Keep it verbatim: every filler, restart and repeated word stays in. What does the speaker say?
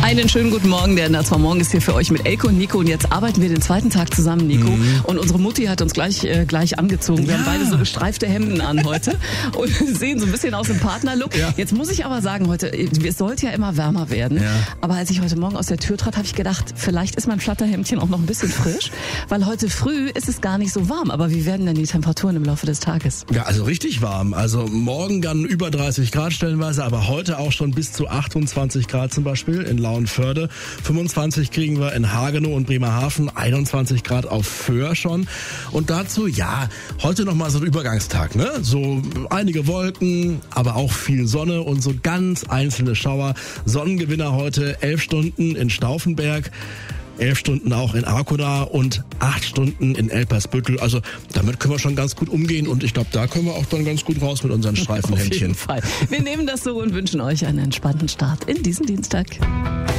Einen schönen guten Morgen, der N R zwei Morgen ist hier für euch mit Elke und Nico und jetzt arbeiten wir den zweiten Tag zusammen, Nico. Mhm. Und unsere Mutti hat uns gleich äh, gleich angezogen. Wir ja. haben beide so gestreifte Hemden an heute und sehen so ein bisschen aus dem Partnerlook. Ja. Jetzt muss ich aber sagen, heute, es sollte ja immer wärmer werden, ja. aber als ich heute Morgen aus der Tür trat, habe ich gedacht, vielleicht ist mein Flatterhemdchen auch noch ein bisschen frisch, weil heute früh ist es gar nicht so warm. Aber wie werden denn die Temperaturen im Laufe des Tages? Ja, also richtig warm. Also morgen dann über dreißig Grad stellenweise, aber heute auch schon bis zu achtundzwanzig Grad zum Beispiel in Lauenförde. fünfundzwanzig kriegen wir in Hagenow und Bremerhaven, einundzwanzig Grad auf Föhr schon. Und dazu, ja, heute nochmal so ein Übergangstag, ne? So einige Wolken, aber auch viel Sonne und so ganz einzelne Schauer. Sonnengewinner heute elf Stunden in Stauffenberg. Elf Stunden auch in Arkona und acht Stunden in Elpersbüttel. Also damit können wir schon ganz gut umgehen und ich glaube, da können wir auch dann ganz gut raus mit unseren Streifenhemdchen. Auf jeden Fall. Wir nehmen das so und wünschen euch einen entspannten Start in diesen Dienstag.